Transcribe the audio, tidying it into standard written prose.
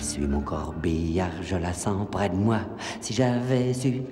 suis mon corbillard, je la sens près de moi. Si j'avais su